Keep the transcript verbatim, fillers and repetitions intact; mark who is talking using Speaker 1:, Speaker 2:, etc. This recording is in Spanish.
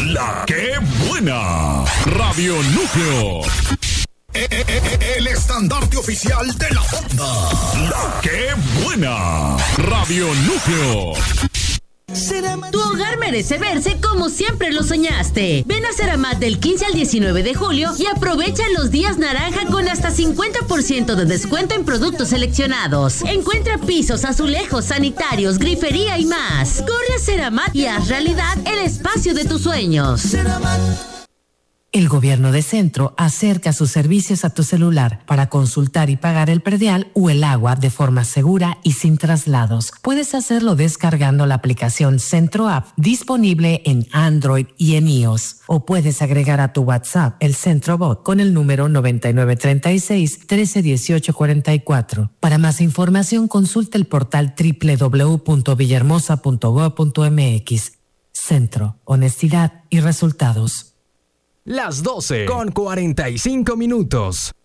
Speaker 1: La que buena. Radio Núcleo. El estandarte oficial de la banda. La que buena. Radio Núcleo.
Speaker 2: Tu hogar merece verse como siempre lo soñaste. Ven a Ceramat del quince al diecinueve de julio y aprovecha los días naranja con hasta cincuenta por ciento de descuento en productos seleccionados. Encuentra pisos, azulejos, sanitarios, grifería y más. Corre a Ceramat y haz realidad el espacio de tus sueños. Ceramat.
Speaker 3: El Gobierno de Centro acerca sus servicios a tu celular para consultar y pagar el predial o el agua de forma segura y sin traslados. Puedes hacerlo descargando la aplicación Centro App disponible en Android y en iOS. O puedes agregar a tu WhatsApp el Centro Bot con el número noventa y nueve treinta y seis, trece dieciocho cuarenta y cuatro. Para más información consulta el portal doble u doble u doble u punto villahermosa punto gob punto eme equis. Centro, honestidad y resultados.
Speaker 4: Las doce con cuarenta y cinco minutos.